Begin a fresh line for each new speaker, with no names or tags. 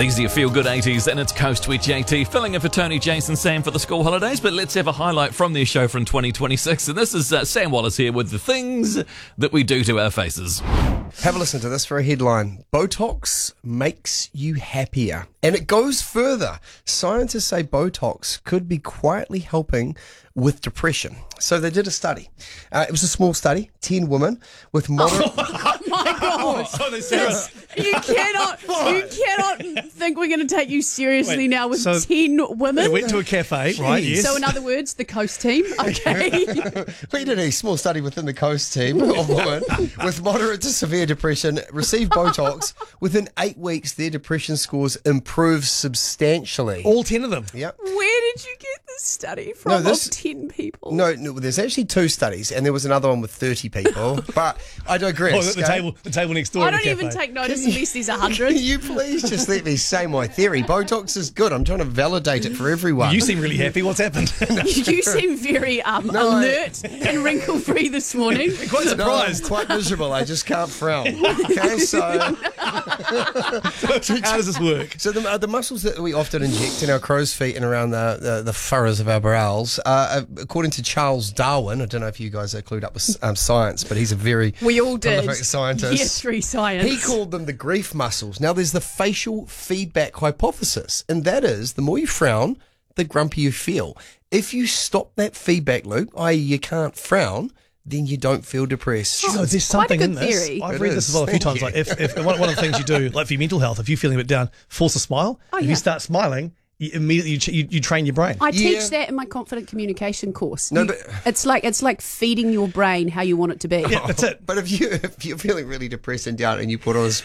These are your feel-good 80s, and it's Coast with JT, filling in for Tony, Jason, Sam for the school holidays. But let's have a highlight from their show from 2026. And this is Sam Wallace here with the things that we do to our faces.
Have a listen to this for a headline. Botox makes you happier. And it goes further. Scientists say Botox could be quietly helping with depression. So they did a study. It was a small study, 10 women with moderate...
Oh my gosh. You cannot think we're going to take you seriously now with 10 women.
They went to a cafe, right? Yes.
So in other words, the Coast team, okay.
We did a small study within the Coast team of women with moderate to severe depression received Botox. Within 8 weeks, their depression scores improved substantially.
All 10 of them.
Yep.
Where did you get this study from of 10 people?
No, there's actually 2 studies, and there was another one with 30 people. But I digress.
Oh, the table next door.
I don't even take notice unless there's 100.
Can you please just let me say my theory? Botox is good. I'm trying to validate it for everyone.
You seem really happy. What's happened?
You seem very alert and wrinkle-free this morning.
Quite surprised.
No, I'm quite miserable. I just can't frown. Okay, so
how does this work?
So the muscles that we often inject in our crow's feet and around the furrows of our brows, according to Charles Darwin, I don't know if you guys are clued up with science, but he's a very
we all did.
prolific scientist.
Year 3 science.
He called them the grief muscles. Now, there's the facial feedback hypothesis, and that is the more you frown, the grumpier you feel. If you stop that feedback loop, i.e. you can't frown, then you don't feel depressed.
Oh, there's something
quite a
in
good
this.
theory.
I've
It
read
is.
this as well a few
Thank
times.
you.
Like if one of the things you do, like for your mental health, if you're feeling a bit down, force a smile. If you start smiling, you immediately you train your brain.
I teach that in my confident communication course.
No, but
it's like feeding your brain how you want it to be.
Yeah, that's it.
But if you're feeling really depressed and down and you put on a